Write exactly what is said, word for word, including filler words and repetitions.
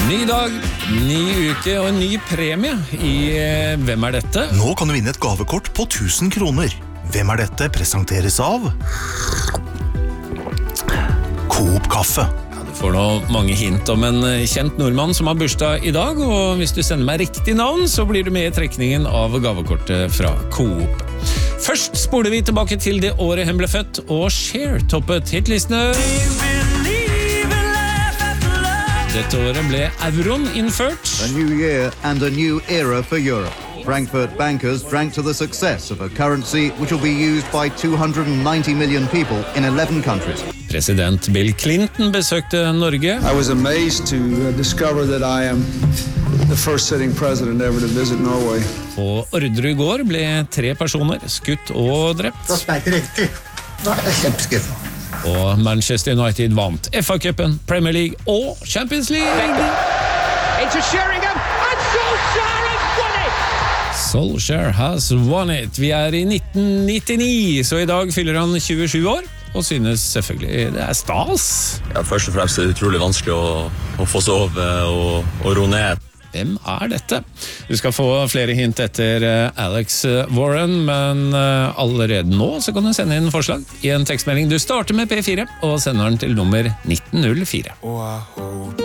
Ny dag, ny uke og en ny premie i Hvem er dette? Nå kan du vinne et gavekort på tusen kroner. Hvem er dette presenteres av? Coop Kaffe. Ja, du får nå mange hint om en kjent nordmann som har bursdag i dag, og hvis du sender meg riktig navn, så blir du med i trekningen av gavekortet fra Coop. Først spoler vi tilbake til det året hun ble født, og Cher toppet hitlistene. Dette året ble euroen innført. A new year and a new era for Europe. Frankfurt bankers drank to the success of a currency which will be used by two hundred ninety million people in eleven countries. President Bill Clinton besøkte Norge. I was amazed to discover that I am the first sitting president ever to visit Norway. På Orderud i går ble tre personer skutt og drept. Det er ikke riktig. Det er kjempeskuffende. Og Manchester United vant F A-cupen, Premier League og Champions League. Into Sheringham, and Solskjaer has won it! Solskjaer has won it. Vi er i nitten nittini, så i dag fyller han tjuesju år, og synes selvfølgelig det er stas. Ja, først og fremst er det utrolig vanskelig å, å få sove og, og ro ned. Hvem er dette? Du skal få flere hint etter Alex Warren, men allerede nå så kan du sende inn forslag i en tekstmelding. Du starter med P fire og sender den til nummer nitten null fire.